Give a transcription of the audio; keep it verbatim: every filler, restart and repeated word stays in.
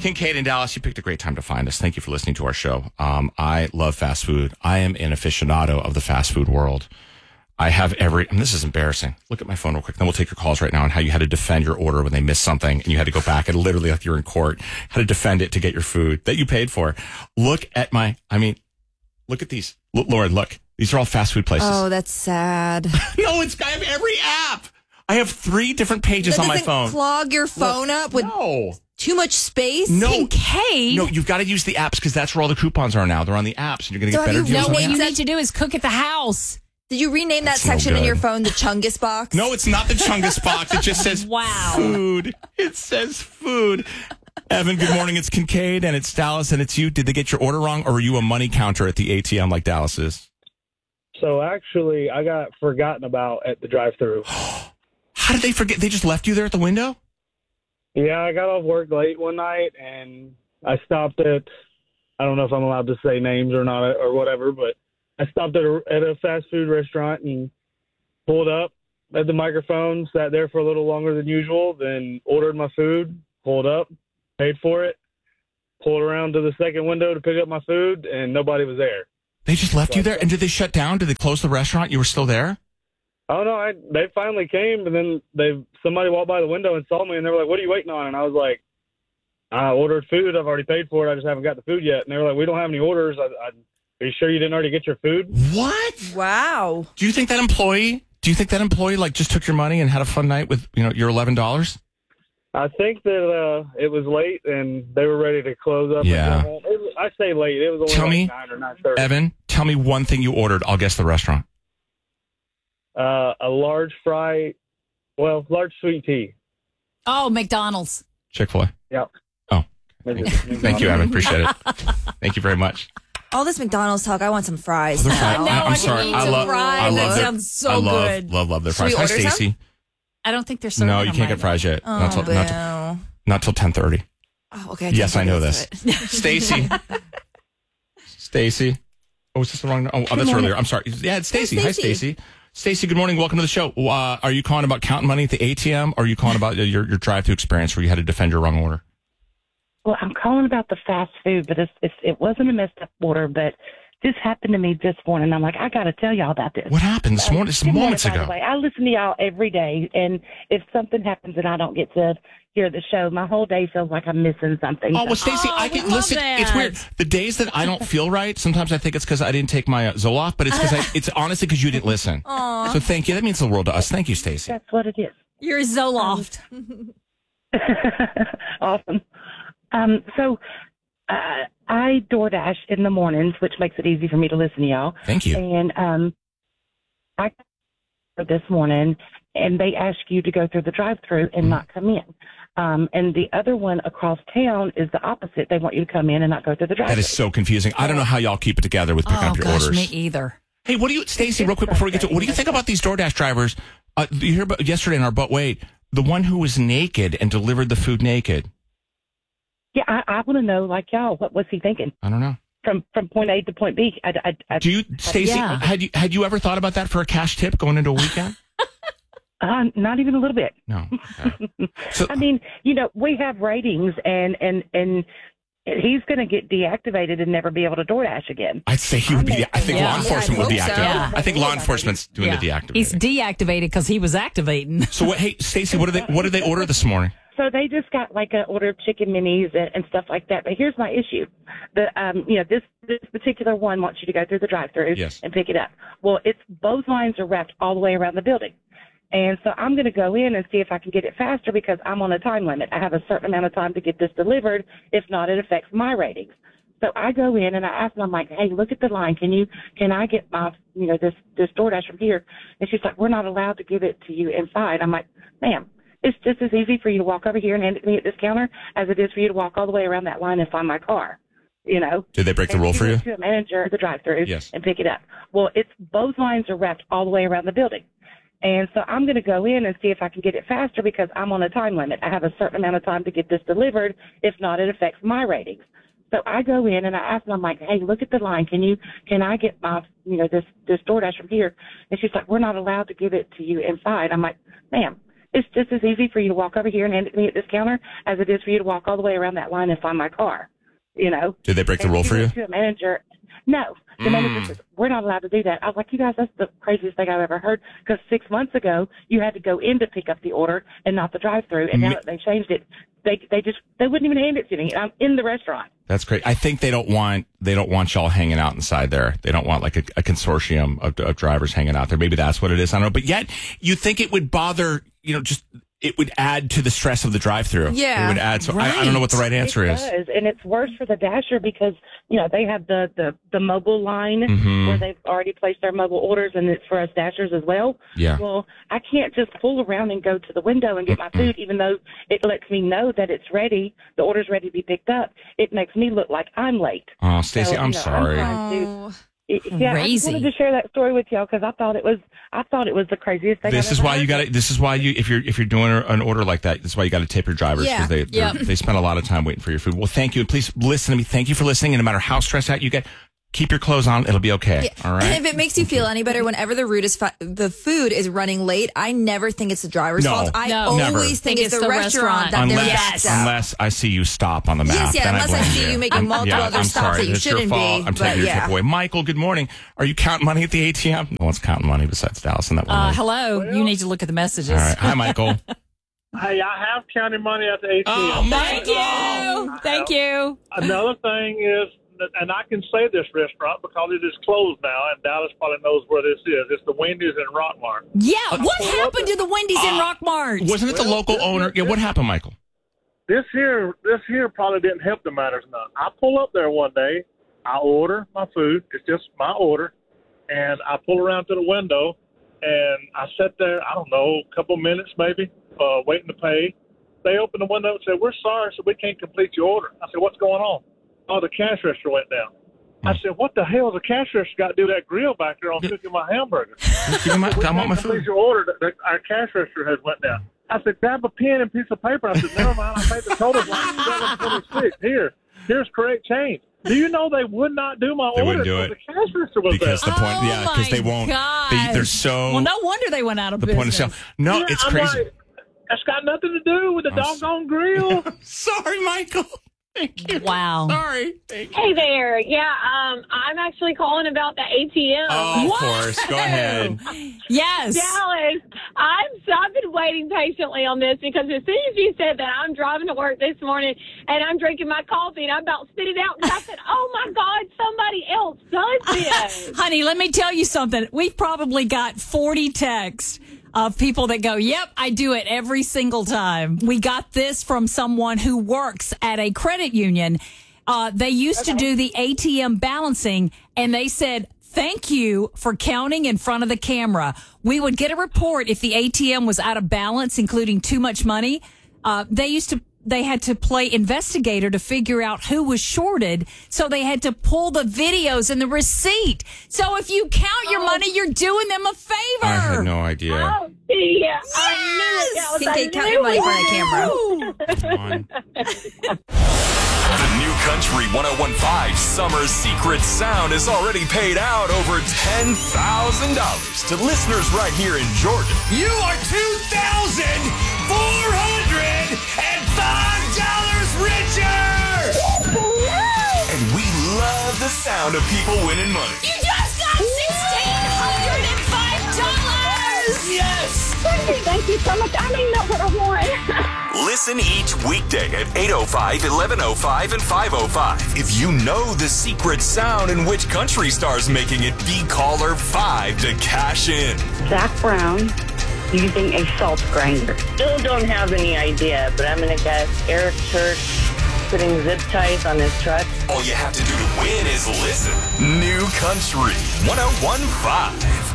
Kincaid in Dallas, you picked a great time to find us. Thank you for listening to our show. Um, I love fast food. I am an aficionado of the fast food world. I have every, and this is embarrassing. Look at my phone real quick. Then we'll take your calls right now on how you had to defend your order when they missed something and you had to go back and literally like you're in court, how to defend it to get your food that you paid for. Look at my, I mean, look at these. Look, Lauren, look. These are all fast food places. Oh, that's sad. No, it's, I have every app. I have three different pages that on my doesn't phone. Clog your phone look, up with no. too much space? No. Kincaid? No, you've got to use the apps because that's where all the coupons are now. They're on the apps and you're going to So get better have you deals. No, on what the you apps. need to do is cook at the house. Did you rename that That's no section in good. your phone the Chungus box? No, it's not the Chungus box. It just says Wow. food. It says food. Evan, good morning. It's Kincaid and it's Dallas and it's you. Did they get your order wrong or were you a money counter at the A T M like Dallas is? So actually, I got forgotten about at the drive-thru. How did they forget? They just left you there at the window? Yeah, I got off work late one night, and I stopped at, I don't know if I'm allowed to say names or not or whatever, but I stopped at a, at a fast food restaurant and pulled up at the microphone, sat there for a little longer than usual, then ordered my food, pulled up, paid for it, pulled around to the second window to pick up my food, and nobody was there. They just left you there? And did they shut down? Did they close the restaurant? You were still there? Oh, no, I, they finally came, and then they somebody walked by the window and saw me, and they were like, what are you waiting on? And I was like, I ordered food. I've already paid for it. I just haven't got the food yet. And they were like, we don't have any orders. I, I, are you sure you didn't already get your food? What? Wow. Do you think that employee, do you think that employee like just took your money and had a fun night with, you know, your eleven dollars? I think that uh, it was late, and they were ready to close up. Yeah. And go home. It was, I say late. It was only Tell like me, nine or nine thirty. Evan, tell me one thing you ordered. I'll guess the restaurant. Uh, a large fry, well, large sweet tea. Oh, McDonald's. Chick-fil-A. Yep. Oh, thank, thank you, Evan. Appreciate it. Thank you very much. All this McDonald's talk, I want some fries. Oh, they're now. fine. Now I I'm can sorry. eat I some love, fries. I love That their- sounds so I love, good. love, love their Should we fries. Hi, order some? Stacy. I don't think they're serving No, you them can't right get fries yet. Oh, not till boo. not, till- not till ten thirty. Oh, okay. Yes, I know this. It. Stacy. Stacy. Oh, was this the wrong? Oh, oh that's earlier. I'm sorry. Yeah, it's Stacy. Hi, Stacy. Stacy, good morning. Welcome to the show. Uh, are you calling about counting money at the A T M, or are you calling about your, your drive-thru experience where you had to defend your wrong order? Well, I'm calling about the fast food, but it's, it's, it wasn't a messed up order, but this happened to me this morning. I'm like, I got to tell y'all about this. What happened this morning? This Good morning, moments by the ago. way. I listen to y'all every day, and if something happens and I don't get to hear the show, my whole day feels like I'm missing something. Oh, well, Stacy, Oh, I we can love listen. that. It's weird. The days that I don't feel right, sometimes I think it's because I didn't take my uh, Zoloft, but it's because it's honestly because you didn't listen. Aw. So thank you. That means the world to us. Thank you, Stacy. That's what it is. You're a Zoloft. Awesome. Um, so uh, I DoorDash in the mornings, which makes it easy for me to listen to y'all. Thank you. And um, I this morning, and they ask you to go through the drive-thru and not come in. Um, and the other one across town is the opposite. They want you to come in and not go through the drive-thru. That is so confusing. I don't know how y'all keep it together with picking Oh, up your gosh, orders. me either. Hey, what do you, Stacy, real quick before we get to what do you think about these DoorDash drivers? Uh, you hear about yesterday in our But Wait, the one who was naked and delivered the food naked. Yeah, I, I want to know, like y'all, what was he thinking I don't know. from from point A to point B? I, I, I, Do you, Stacy, yeah. had you had you ever thought about that for a cash tip going into a weekend? uh, not even a little bit. No. Okay. So, I mean, you know, we have ratings, and and and he's going to get deactivated and never be able to DoorDash again. I'd say he would be. I think Yeah. law enforcement Yeah, would I'd hope deactivate. so. Yeah. I think law enforcement's doing Yeah. the deactivating. He's deactivated because he was activating. So what? Hey, Stacy, what did they what did they order this morning? So they just got like an order of chicken minis and, and stuff like that. But here's my issue: the um, you know, this this particular one wants you to go through the drive-thru Yes. and pick it up. Well, it's both lines are wrapped all the way around the building, and so I'm going to go in and see if I can get it faster because I'm on a time limit. I have a certain amount of time to get this delivered. If not, it affects my ratings. So I go in and I ask them, I'm like, hey, look at the line. Can you, can I get my, you know, this, this DoorDash from here? And she's like, we're not allowed to give it to you inside. I'm like, ma'am, it's just as easy for you to walk over here and hand it to me at this counter as it is for you to walk all the way around that line and find my car, you know? Did they break the And rule she for you? went to a manager at the drive-thru Yes. and pick it up. Well, it's both lines are wrapped all the way around the building. And so I'm going to go in and see if I can get it faster because I'm on a time limit. I have a certain amount of time to get this delivered. If not, it affects my ratings. So I go in and I ask them, I'm like, hey, look at the line. Can you, can I get my, you know, this, this DoorDash from here? And she's like, we're not allowed to give it to you inside. I'm like, ma'am, It's just as easy for you to walk over here and hand it to me at this counter as it is for you to walk all the way around that line and find my car. You know? Did they break the And rule she for you? went To a manager, no. The Mm. manager says, we're not allowed to do that. I was like, you guys, that's the craziest thing I've ever heard. Because six months ago, you had to go in to pick up the order and not the drive-through. And now Me- that they changed it, they they just they wouldn't even hand it to me. And I'm in the restaurant. That's great. I think they don't want they don't want y'all hanging out inside there. They don't want like a, a consortium of, of drivers hanging out there. Maybe that's what it is. I don't know. But yet, you think it would bother? You know, just it would add to the stress of the drive-through. Yeah. It would add. So I, I don't know what the right answer it is. Does, and it's worse for the Dasher because you know they have the the, the mobile line Mhm. where they've already placed their mobile orders, and it's for us Dashers as well. Yeah. Well, I can't just pull around and go to the window and get my food, even though it lets me know that it's ready. The order's ready to be picked up. It makes me look like I'm late. Oh, Stacey, So, I'm you know, sorry. I'm trying to- Oh. It- yeah, I just Crazy. wanted to share that story with y'all because I thought it was I thought it was the craziest thing. This I've is ever why you heard. got to. This is why you, if you're if you're doing an order like that, this is why you got to tip your drivers because Yeah. they they're- Yep. they spend a lot of time waiting for your food. Well, thank you, and please listen to me. Thank you for listening. And no matter how stressed out you get, keep your clothes on. It'll be okay. Yeah. All right. And if it makes you feel any better, whenever the route is fi- the food is running late, I never think it's the driver's No. fault. I No. always Never. think, Think it's, it's the, the restaurant, restaurant. that they're unless backed out. unless I see you stop on the map. Yes, yeah, then unless I blame see you making I'm- multiple yeah, other I'm stops sorry. that you It's your shouldn't fault. be, I'm taking but your yeah. takeaway. Michael, good morning. Are you counting money at the A T M? No one's counting money besides Dallas and that one. Uh, lady. hello. You need to look at the messages. All right. Hi, Michael. Hey, I have counted money at the A T M. Oh, Thank you. Thank you. Another thing is, and I can say this restaurant because it is closed now, and Dallas probably knows where this is. It's the Wendy's in Rockmart. Yeah. What happened to the Wendy's in Rockmart? Wasn't it the Well, local this- owner? Yeah. What happened, Michael? This here, this here probably didn't help the matters none. I pull up there one day, I order my food. It's just my order, and I pull around to the window, and I sit there. I don't know, a couple minutes maybe, uh, waiting to pay. They open the window and say, "We're sorry, so we can't complete your order." I said, "What's going on?" "Oh, the cash register went down." I said, "What the hell has the cash register got to do that grill back there on cooking my hamburger?" Give me my, We I want my can't complete food. your order. The- the- Our cash register has went down. I said, "Grab a pen and piece of paper." I said, "Never mind. I paid the total like seven twenty-six. Here, here's correct change." Do you know they would not do my They order wouldn't do because it. the cash register was Because there? the point, Oh, yeah, because they my won't. They, gosh. they're so Well, no wonder they went out of the business. point of sale. No, Yeah, it's I'm crazy. like, that's got nothing to do with the I'm s- doggone grill. Sorry, Michael. Thank you. Wow. Sorry. Thank you. Hey there. Yeah, um, I'm actually calling about the A T M. Oh, of What? course. Go ahead. Yes. Dallas, I'm, so I've been waiting patiently on this because as soon as you said that, I'm driving to work this morning and I'm drinking my coffee and I about spit it out because I said, oh my God, somebody else does this. Honey, let me tell you something. We've probably got forty texts of people that go, yep, I do it every single time. We got this from someone who works at a credit union. Uh, they used to do the A T M balancing, and they said, thank you for counting in front of the camera. We would get a report if the A T M was out of balance, including too much money. Uh, they used to They had to play investigator to figure out who was shorted. So they had to pull the videos and the receipt. So if you count your money, you're doing them a favor. I had no idea. Oh, yeah. I knew it. Dallas. He I can count knew your money in it. front of camera. Come on. The New Country ten fifteen Summer Secret Sound has already paid out over ten thousand dollars to listeners right here in Georgia. You are two thousand four hundred five dollars richer! And we love the sound of people winning money. You just got one thousand six hundred five dollars. Yes! Thank you so much. I don't even know what I want. Listen each weekday at eight oh five, eleven oh five, and five oh five. If you know the secret sound in which country star's making it, be caller five to cash in. Zach Brown using a salt grinder. Still don't have any idea, but I'm going to guess Eric Church putting zip ties on his truck. All you have to do to win is listen. New Country ten fifteen.